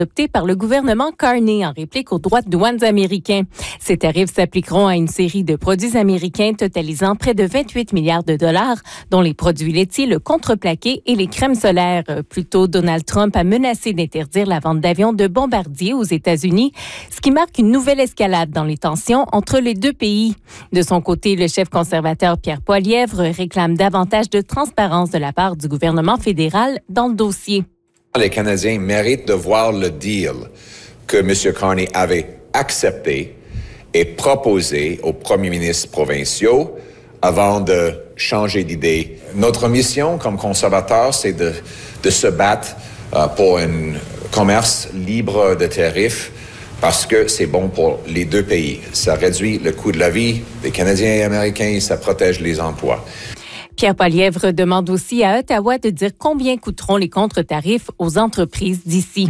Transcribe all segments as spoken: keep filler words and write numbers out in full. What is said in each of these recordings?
adopté par le gouvernement Carney en réplique aux droits de douane américains. Ces tarifs s'appliqueront à une série de produits américains totalisant près de vingt-huit milliards de dollars, dont les produits laitiers, le contreplaqué et les crèmes solaires. Plus tôt, Donald Trump a menacé d'interdire la vente d'avions de bombardiers aux États-Unis, ce qui marque une nouvelle escalade dans les tensions entre les deux pays. De son côté, le chef conservateur Pierre Poilievre réclame davantage de transparence de la part du gouvernement fédéral dans le dossier. Les Canadiens méritent de voir le deal que M. Carney avait accepté et proposé aux premiers ministres provinciaux avant de changer d'idée. Notre mission comme conservateurs, c'est de, de se battre euh, pour un commerce libre de tarifs parce que c'est bon pour les deux pays. Ça réduit le coût de la vie des Canadiens et Américains et ça protège les emplois. Pierre Poilievre demande aussi à Ottawa de dire combien coûteront les contre-tarifs aux entreprises d'ici.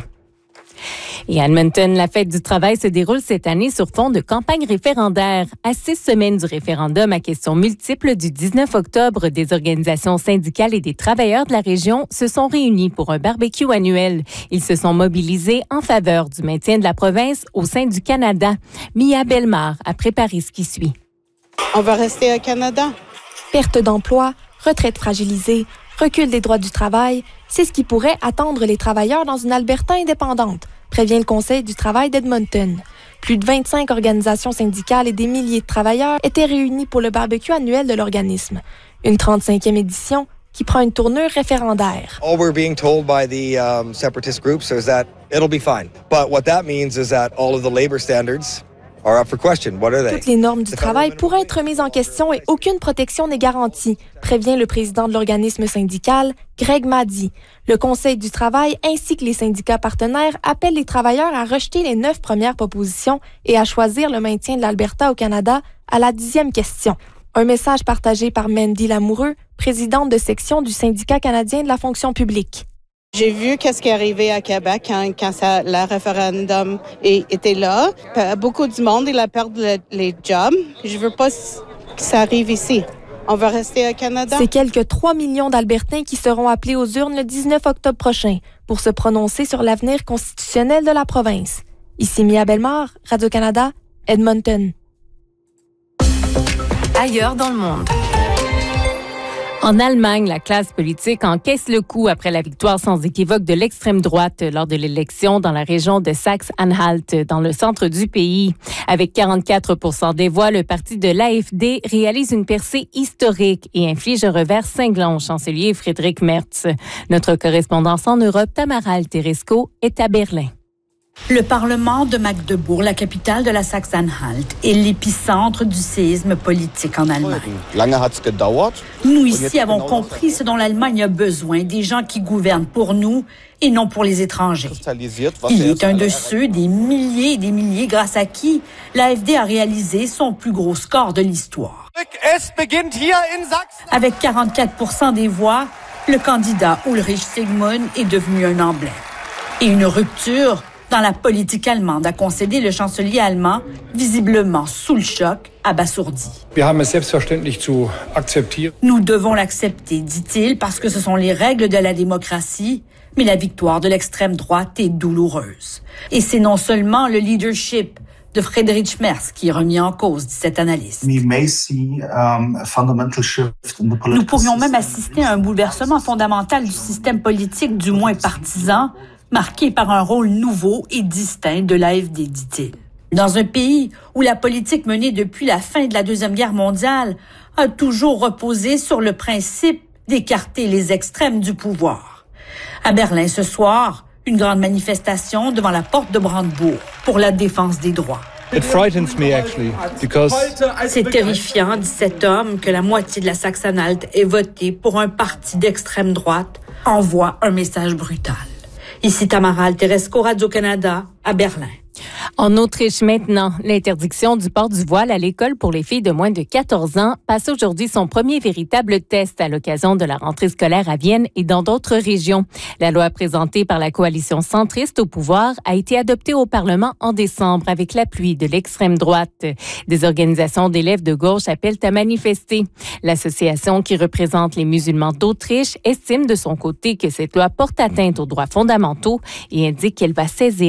Et à Edmonton, la fête du travail se déroule cette année sur fond de campagne référendaire. À six semaines du référendum à questions multiples du dix-neuf octobre, des organisations syndicales et des travailleurs de la région se sont réunis pour un barbecue annuel. Ils se sont mobilisés en faveur du maintien de la province au sein du Canada. Mia Bellemare a préparé ce qui suit. On va rester au Canada. Perte d'emploi, retraite fragilisée, recul des droits du travail, c'est ce qui pourrait attendre les travailleurs dans une Alberta indépendante, prévient le Conseil du travail d'Edmonton. Plus de vingt-cinq organisations syndicales et des milliers de travailleurs étaient réunis pour le barbecue annuel de l'organisme. Une trente-cinquième édition qui prend une tournure référendaire. All we're being told by the um, separatist groups is that it'll be fine. But what that means is that all of the labor standards are up for question. What are they? Toutes les normes du travail pourraient être mises en question et aucune protection n'est garantie, prévient le président de l'organisme syndical, Greg Maddy. Le Conseil du travail ainsi que les syndicats partenaires appellent les travailleurs à rejeter les neuf premières propositions et à choisir le maintien de l'Alberta au Canada à la dixième question. Un message partagé par Mandy Lamoureux, présidente de section du syndicat canadien de la fonction publique. J'ai vu qu'est-ce qui est arrivé à Québec quand, quand ça, le référendum est, était là. Beaucoup de monde, il a perdu le, les jobs. Je veux pas que ça arrive ici. On va rester au Canada. C'est quelques trois millions d'Albertains qui seront appelés aux urnes le dix-neuf octobre prochain pour se prononcer sur l'avenir constitutionnel de la province. Ici Mia Bellemare, Radio-Canada, Edmonton. Ailleurs dans le monde. En Allemagne, la classe politique encaisse le coup après la victoire sans équivoque de l'extrême droite lors de l'élection dans la région de Saxe-Anhalt, dans le centre du pays. Avec quarante-quatre pour cent des voix, le parti de l'A F D réalise une percée historique et inflige un revers cinglant au chancelier Friedrich Merz. Notre correspondance en Europe, Tamara Alteresco, est à Berlin. Le Parlement de Magdebourg, la capitale de la Saxe-Anhalt, est l'épicentre du séisme politique en Allemagne. Nous, ici, avons compris ce dont l'Allemagne a besoin, des gens qui gouvernent pour nous et non pour les étrangers. Il est un de ceux, des milliers et des milliers, grâce à qui l'A F D a réalisé son plus gros score de l'histoire. Avec quarante-quatre pour cent des voix, le candidat Ulrich Sigmund est devenu un emblème. Et une rupture dans la politique allemande a concédé le chancelier allemand, visiblement sous le choc, abasourdi. Nous devons l'accepter, dit-il, parce que ce sont les règles de la démocratie, mais la victoire de l'extrême droite est douloureuse. Et c'est non seulement le leadership de Friedrich Merz qui est remis en cause, dit cet analyste. Nous pourrions même assister à un bouleversement fondamental du système politique, du moins partisan, marqué par un rôle nouveau et distinct de l'A F D, dit-il. Dans un pays où la politique menée depuis la fin de la Deuxième Guerre mondiale a toujours reposé sur le principe d'écarter les extrêmes du pouvoir. À Berlin ce soir, une grande manifestation devant la porte de Brandebourg pour la défense des droits. C'est terrifiant, dit cet homme, que la moitié de la Saxe-Anhalt ait voté pour un parti d'extrême droite, envoie un message brutal. Ici Tamara Alteresco, Radio-Canada, à Berlin. En Autriche maintenant, l'interdiction du port du voile à l'école pour les filles de moins de quatorze ans passe aujourd'hui son premier véritable test à l'occasion de la rentrée scolaire à Vienne et dans d'autres régions. La loi présentée par la coalition centriste au pouvoir a été adoptée au Parlement en décembre avec l'appui de l'extrême droite. Des organisations d'élèves de gauche appellent à manifester. L'association qui représente les musulmans d'Autriche estime de son côté que cette loi porte atteinte aux droits fondamentaux et indique qu'elle va saisir